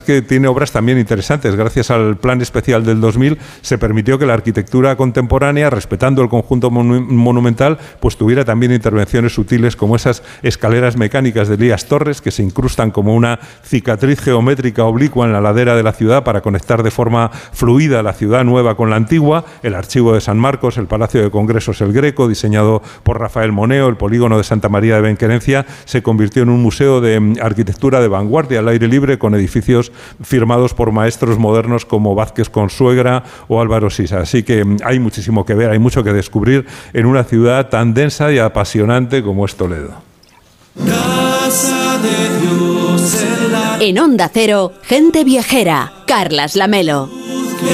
que tiene obras también interesantes. Gracias al plan especial del 2000 se permitió que la arquitectura contemporánea, respetando el conjunto monumental, pues tuviera también intervenciones sutiles como esas escaleras mecánicas de Elías Torres, que se incrustan como una cicatriz geométrica oblicua en la ladera de la ciudad para conectar de forma fluida la ciudad nueva con la antigua, el Archivo de San Marcos, el Palacio de Congresos El Greco, diseñado por Rafael Moneo, el polígono de Santa María de Benquerencia, se convirtió en un museo de arquitectura de vanguardia al aire libre con edificios firmados por maestros modernos como Vázquez Consuegra o Álvaro Sisa. Así que hay muchísimo que ver, hay mucho que descubrir en una ciudad tan densa y apasionante como es Toledo. En Onda Cero, Gente Viajera, Carlas Lamelo.